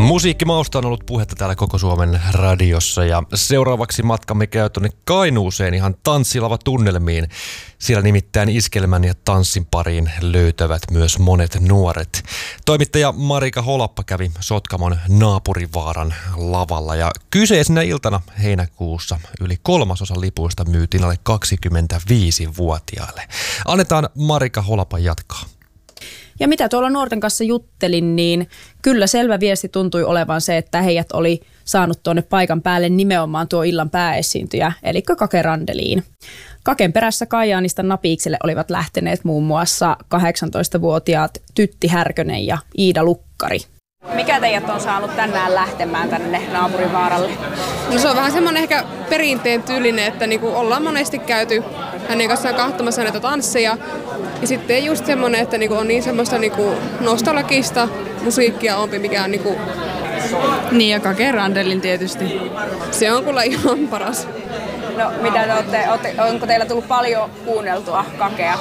Musiikkimausta on ollut puhetta täällä koko Suomen radiossa ja seuraavaksi matkamme käy tuonne Kainuuseen ihan tanssilava-tunnelmiin. Siellä nimittäin iskelmän ja tanssin pariin löytävät myös monet nuoret. Toimittaja Marika Holappa kävi Sotkamon Naapurivaaran lavalla ja kyseisenä iltana heinäkuussa yli 1/3 lipuista myytiin alle 25-vuotiaille. Annetaan Marika Holappa jatkaa. Ja mitä tuolla nuorten kanssa juttelin, niin kyllä selvä viesti tuntui olevan se, että heidät oli saanut tuonne paikan päälle nimenomaan tuo illan pääesiintyjä, eli Kake Randeliin. Kaken perässä Kajaanista Napiikselle olivat lähteneet muun muassa 18-vuotiaat Tytti Härkönen ja Iida Lukkari. Mikä teidät on saanut tänään lähtemään tänne Naapurivaaralle? No se on vähän semmoinen ehkä perinteen tyylinen, että niinku ollaan monesti käyty hänen kanssaan katsomassa näitä tansseja. Ja sitten just semmoinen, että niinku on niin semmoista niinku nostalgista musiikkia ompi, mikä on niinku... Niin ja Kake Randelin tietysti. Se on kyllä ihan paras. No mitä onko teillä tullut paljon kuunneltua Kakea?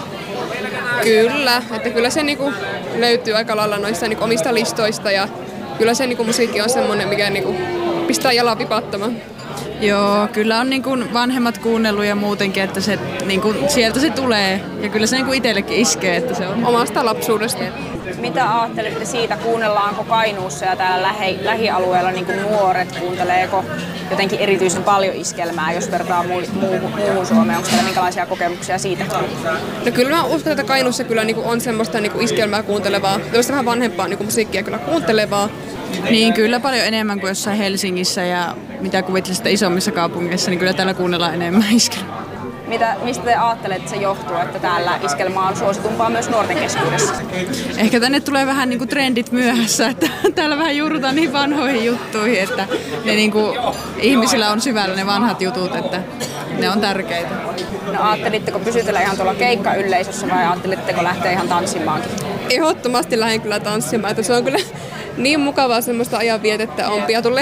Kyllä, että kyllä se niinku löytyy aika lailla noista niinku omista listoista ja kyllä se niinku musiikki on semmoinen, mikä niinku pistää jalan vipattamaan. Joo, kyllä on niin kuin vanhemmat kuunnellut ja muutenkin, että se, niin kuin, sieltä se tulee. Ja kyllä se niin kuin itsellekin iskee, että se on omasta lapsuudesta. Mitä ajattelette siitä, kuunnellaanko Kainuussa ja täällä lähialueella niin kuin nuoret, kuunteleeko jotenkin erityisen paljon iskelmää, jos vertaa muuhun Suomeen? Onko teillä minkälaisia kokemuksia siitä? No kyllä mä uskon, että Kainuussa kyllä niin kuin on semmoista niin kuin iskelmää kuuntelevaa, tämmöistä vähän vanhempaa niin kuin musiikkia kyllä kuuntelevaa. Niin, kyllä paljon enemmän kuin jossain Helsingissä ja mitä kuvittelisit isommissa kaupungeissa, niin kyllä täällä kuunnellaan enemmän iskelmää. Mistä te ajattelette, että se johtuu, että täällä iskelmä on suositumpaa myös nuorten keskuudessa? Ehkä tänne tulee vähän niin kuin trendit myöhässä, että täällä vähän juurrutaan niin vanhoihin juttuihin, että ne niin kuin, ihmisillä on syvällä ne vanhat jutut, että ne on tärkeitä. No ajattelitteko pysytellä ihan tuolla keikkayleisössä vai ajattelitteko lähteä ihan tanssimaankin? Ehdottomasti lähden kyllä tanssimaan, että se on kyllä niin mukavaa semmoista ajanvietettä ompi ja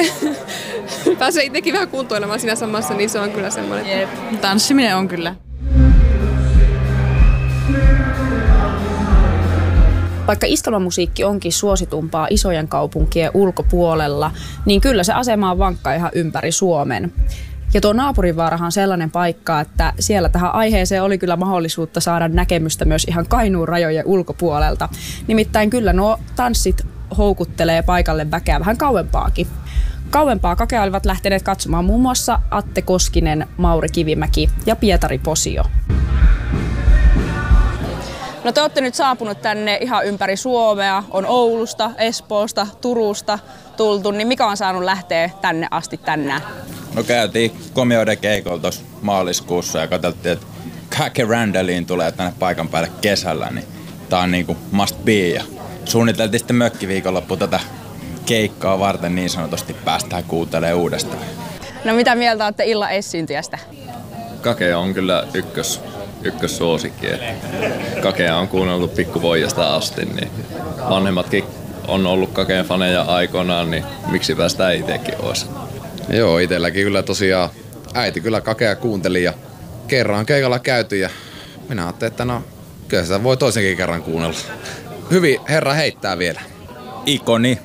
pääsee itsekin vähän kuntoilemaan siinä samassa, niin se on kyllä semmoinen. Jep. Tanssiminen on kyllä. Vaikka iskelmämusiikki onkin suositumpaa isojen kaupunkien ulkopuolella, niin kyllä se asema on vankka ihan ympäri Suomen. Ja tuo Naapurivaarahan on sellainen paikka, että siellä tähän aiheeseen oli kyllä mahdollisuutta saada näkemystä myös ihan Kainuun rajojen ulkopuolelta. Nimittäin kyllä nuo tanssit houkuttelee paikalle väkeä vähän kauempaakin. Kauempaa Kakea olivat lähteneet katsomaan muun muassa Atte Koskinen, Mauri Kivimäki ja Pietari Posio. No te olette nyt saapunut tänne ihan ympäri Suomea, on Oulusta, Espoosta, Turusta tultu, niin mikä on saanut lähteä tänne asti tänään? No käytiin Komioiden keikolla tuossa maaliskuussa ja katsottiin, että Kake Randeliin tulee tänne paikan päälle kesällä, niin tää on niinku must be. Ja suunniteltiin sitten mökkiviikonloppu tätä keikkaa varten niin sanotusti päästään kuuntelemaan uudestaan. No mitä mieltä olette illan esiintyjästä? Kake on kyllä ykkössuosikki. Kakea on kuunnellut pikkuvoijasta asti, niin vanhemmatkin on ollut Kakeen faneja aikoinaan, niin miksipä sitä itsekin olisi. Joo, itselläkin kyllä tosiaan äiti kyllä Kakea kuunteli ja kerran keikalla käyty ja minä ajattelin, että no kyllä sitä voi toisenkin kerran kuunnella. Hyvin herra heittää vielä. Ikoni.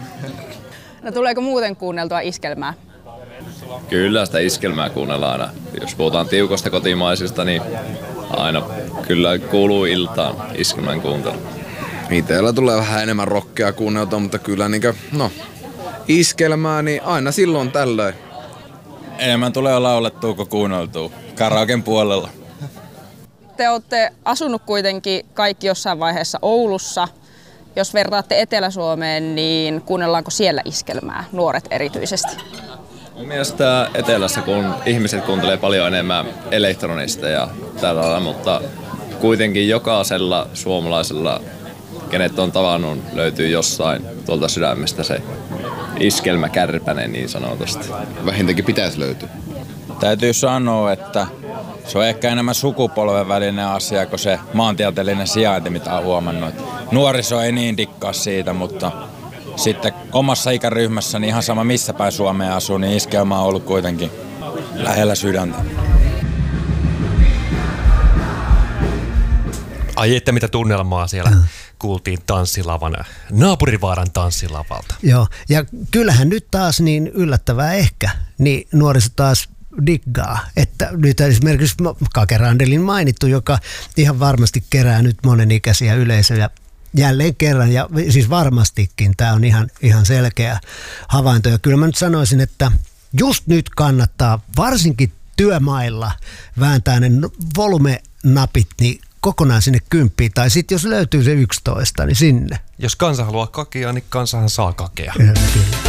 No tuleeko muuten kuunneltua iskelmää? Kyllä sitä iskelmää kuunnellaan aina. Jos puhutaan tiukosta kotimaisista, niin aina kyllä kuuluu iltaan iskelmän kuuntelu. Itellä tulee vähän enemmän rockia kuunneltua, mutta kyllä niinkö, no iskelmää niin aina silloin tällöin. Enemmän tulee laulettua kuin kuunneltua. Karaoken puolella. Te olette asunut kuitenkin kaikki jossain vaiheessa Oulussa. Jos vertaatte Etelä-Suomeen, niin kuunnellaanko siellä iskelmää, nuoret erityisesti? Mun mielestä etelässä kun ihmiset kuuntelee paljon enemmän elektronista ja tällä lailla, mutta kuitenkin jokaisella suomalaisella, kenet on tavannut, löytyy jossain tuolta sydämestä se iskelmäkärpänen niin sanotusti. Vähintäänkin pitäisi löytyä. Täytyy sanoa, että se on ehkä enemmän sukupolven välinen asia kuin se maantieteellinen sijainti, mitä on huomannut. Nuoriso ei niin dikkaa siitä, mutta sitten omassa ikäryhmässä niin ihan sama missä päin Suomea asuu, niin iskelmä on ollut kuitenkin lähellä sydäntä. Ai että mitä tunnelmaa siellä kuultiin tanssilavan, Naapurinvaaran tanssilavalta. Joo, ja kyllähän nyt taas niin yllättävää ehkä, niin nuoriso taas diggaa, että nyt esimerkiksi Kake Randelin mainittu, joka ihan varmasti kerää nyt monenikäisiä yleisöjä jälleen kerran, ja siis varmastikin tämä on ihan selkeä havainto, ja kyllä mä nyt sanoisin, että just nyt kannattaa varsinkin työmailla vääntää ne volumenapit niin kokonaan sinne 10, tai sitten jos löytyy se 11, niin sinne. Jos kansa haluaa kakea, niin kansahan saa kakea. Kyllä.